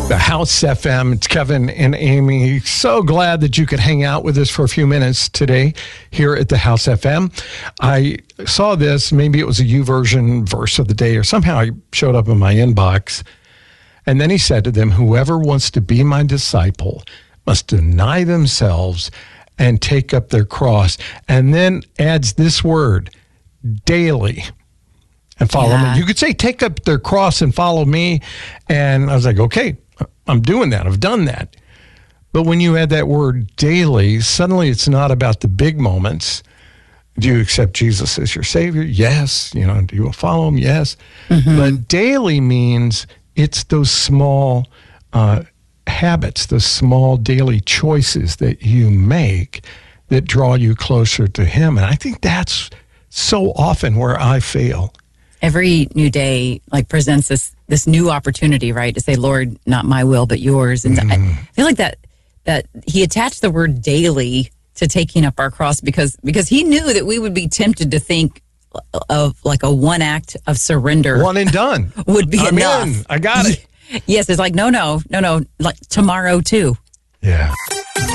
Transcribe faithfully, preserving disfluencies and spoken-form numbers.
The House F M. It's Kevin and Amy. So glad that you could hang out with us for a few minutes today here at the House F M. I saw this, maybe it was a YouVersion verse of the day, or somehow it showed up in my inbox. And then he said to them, whoever wants to be my disciple must deny themselves and take up their cross. And then adds this word, daily. And follow Yeah. me. You could say, take up their cross and follow me. And I was like, okay, I'm doing that. I've done that. But when you add that word daily, suddenly it's not about the big moments. Do you accept Jesus as your Savior? Yes. You know, do you follow him? Yes. Mm-hmm. But daily means it's those small uh, habits, the small daily choices that you make that draw you closer to him. And I think that's so often where I fail. Every new day like presents this this new opportunity, right? To say, Lord, not my will, but yours. And mm. I feel like that that he attached the word daily to taking up our cross because because he knew that we would be tempted to think of like a one act of surrender. One and done. Would be I'm enough. in. I got it. Yes, it's like, no, no, no, no, like tomorrow too. Yeah.